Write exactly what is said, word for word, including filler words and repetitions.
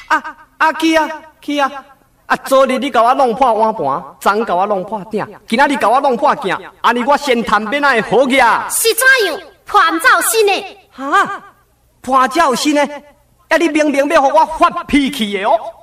啊啊去啊去啊！啊，昨日你甲我弄破碗盘，昨甲我弄破鼎，今仔日甲我弄破镜，安尼我先谈变哪会好去啊？ 是怎样？盘造新的？ 哈？盘照新的？啊，你明明要互我发脾气的哦！